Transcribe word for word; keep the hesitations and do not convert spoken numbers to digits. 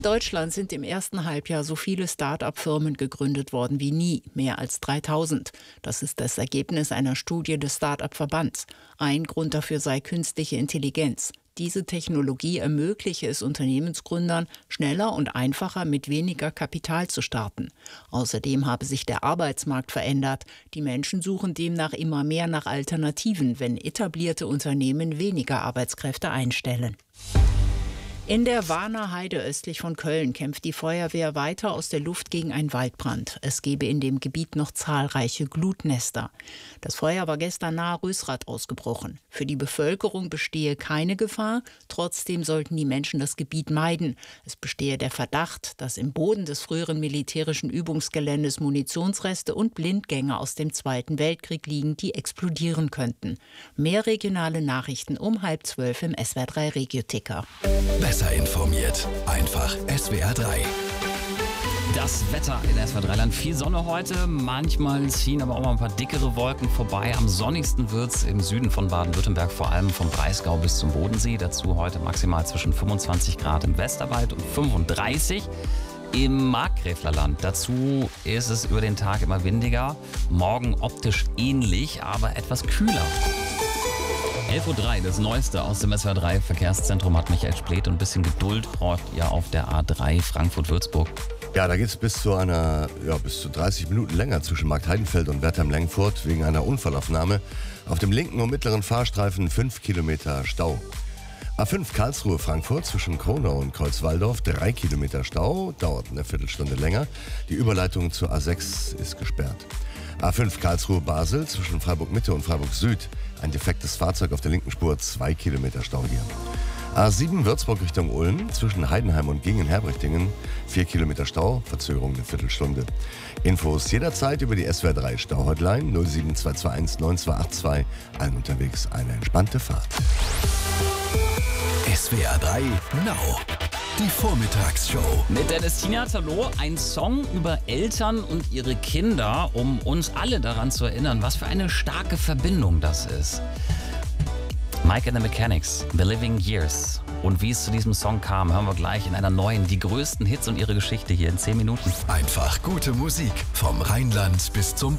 In Deutschland sind im ersten Halbjahr so viele Start-up-Firmen gegründet worden wie nie, mehr als dreitausend. Das ist das Ergebnis einer Studie des Start-up-Verbands. Ein Grund dafür sei künstliche Intelligenz. Diese Technologie ermögliche es Unternehmensgründern, schneller und einfacher mit weniger Kapital zu starten. Außerdem habe sich der Arbeitsmarkt verändert. Die Menschen suchen demnach immer mehr nach Alternativen, wenn etablierte Unternehmen weniger Arbeitskräfte einstellen. In der Warner Heide östlich von Köln kämpft die Feuerwehr weiter aus der Luft gegen einen Waldbrand. Es gebe in dem Gebiet noch zahlreiche Glutnester. Das Feuer war gestern nahe Rösrath ausgebrochen. Für die Bevölkerung bestehe keine Gefahr. Trotzdem sollten die Menschen das Gebiet meiden. Es bestehe der Verdacht, dass im Boden des früheren militärischen Übungsgeländes Munitionsreste und Blindgänge aus dem Zweiten Weltkrieg liegen, die explodieren könnten. Mehr regionale Nachrichten um halb zwölf im S W R drei Regio-Ticker. Besser informiert. Einfach S W R drei. Das Wetter in S W R drei Land. Viel Sonne heute. Manchmal ziehen aber auch mal ein paar dickere Wolken vorbei. Am sonnigsten wird es im Süden von Baden-Württemberg, vor allem vom Breisgau bis zum Bodensee. Dazu heute maximal zwischen fünfundzwanzig Grad im Westerwald und fünfunddreißig im Markgräflerland. Dazu ist es über den Tag immer windiger. Morgen optisch ähnlich, aber etwas kühler. elf Uhr drei, das Neueste aus dem S W R drei Verkehrszentrum hat Michael Splet. Und ein bisschen Geduld braucht ihr auf der A drei Frankfurt-Würzburg. Ja, da geht es bis zu einer, ja, bis zu dreißig Minuten länger zwischen Markt Heidenfeld und Wertheim-Lengfurt wegen einer Unfallaufnahme. Auf dem linken und mittleren Fahrstreifen fünf Kilometer Stau. A fünf Karlsruhe-Frankfurt zwischen Kronau und Kreuzwaldorf, drei Kilometer Stau, dauert eine Viertelstunde länger. Die Überleitung zur A sechs ist gesperrt. A fünf Karlsruhe-Basel zwischen Freiburg-Mitte und Freiburg-Süd. Ein defektes Fahrzeug auf der linken Spur, zwei Kilometer Stau hier. A sieben Würzburg Richtung Ulm zwischen Heidenheim und Gingen-Herbrichtingen. vier Kilometer Stau, Verzögerung eine Viertelstunde. Infos jederzeit über die S W R drei Stau-Hotline null sieben zwei zwei eins neun zwei acht zwei. Allen unterwegs eine entspannte Fahrt. S W R drei Now. Die Vormittagsshow. Mit Dennis Tienert, hallo. Ein Song über Eltern und ihre Kinder, um uns alle daran zu erinnern, was für eine starke Verbindung das ist. Mike and the Mechanics, The Living Years. Und wie es zu diesem Song kam, hören wir gleich in einer neuen, die größten Hits und ihre Geschichte hier in zehn Minuten. Einfach gute Musik vom Rheinland bis zum